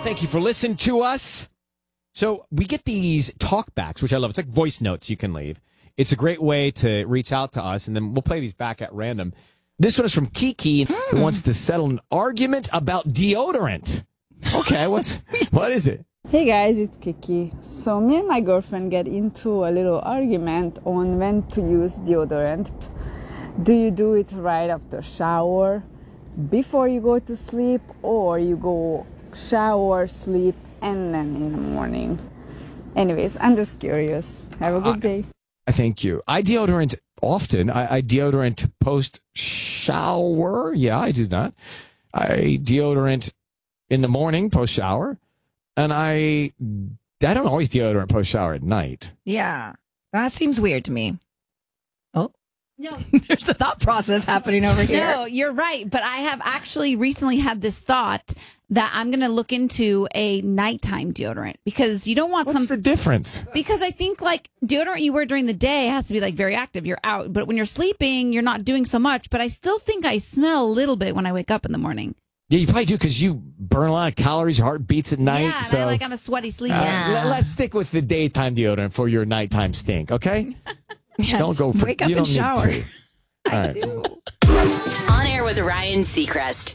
Thank you for listening to us. So we get these talkbacks, which I love. It's like voice notes you can leave. It's a great way to reach out to us, and then we'll play these back at random. This one is from Kiki, who wants to settle an argument about deodorant. Okay, what is it? Hey guys, it's Kiki. So me and my girlfriend get into a little argument on when to use deodorant. Do you do it right after shower, before you go to sleep, or you go shower, sleep, and then in the morning? Anyways, I'm just curious. Have a good day. Thank you. I deodorant often. I deodorant post-shower. Yeah, I do that. I deodorant in the morning post-shower. And I don't always deodorant post-shower at night. Yeah, that seems weird to me. Oh. No, There's a thought process happening over here. no, you're right. But I have actually recently had this thought that I'm going to look into a nighttime deodorant because you don't want What's the difference? because I think like deodorant you wear during the day has to be like very active. You're out. But when you're sleeping, you're not doing so much. But I still think I smell a little bit when I wake up in the morning. Yeah, you probably do because you burn a lot of calories, your heart beats at night. Yeah, so I'm a sweaty sleeper. let's stick with the daytime deodorant for your nighttime stink, okay? Yeah, Don't go for wake up you and don't shower. need to. All right. On air with Ryan Seacrest.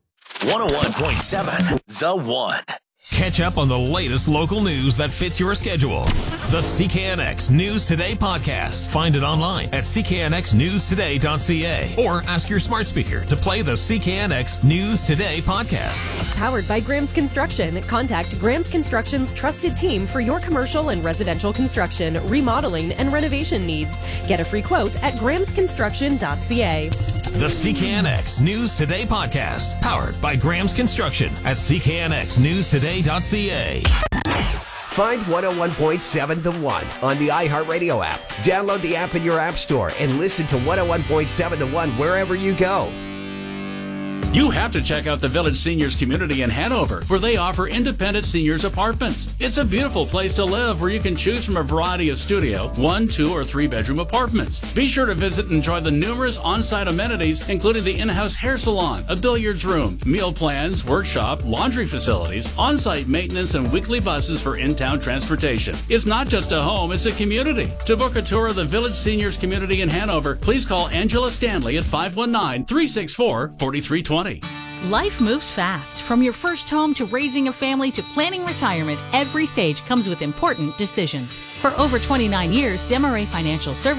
101.7 The One. Catch up on the latest local news that fits your schedule. The CKNX News Today podcast. Find it online at cknxnewstoday.ca or ask your smart speaker to play the CKNX News Today podcast. Powered by Graham's Construction. Contact Graham's Construction's trusted team for your commercial and residential construction, remodeling, and renovation needs. Get a free quote at grahamsconstruction.ca. The CKNX News Today podcast. Powered by Graham's Construction at cknxnewstoday.ca. Find 101.7 The One on the iHeartRadio app. Download the app in your app store and listen to 101.7 The One wherever you go. You have to check out the Village Seniors Community in Hanover, where they offer independent seniors apartments. It's a beautiful place to live where you can choose from a variety of studio, 1, 2, or 3 bedroom apartments. Be sure to visit and enjoy the numerous on-site amenities, including the in-house hair salon, a billiards room, meal plans, workshop, laundry facilities, on-site maintenance, and weekly buses for in-town transportation. It's not just a home, it's a community. To book a tour of the Village Seniors Community in Hanover, please call Angela Stanley at 519-364-4320. Life moves fast. From your first home to raising a family to planning retirement, every stage comes with important decisions. For over 29 years, Desmarais Financial Services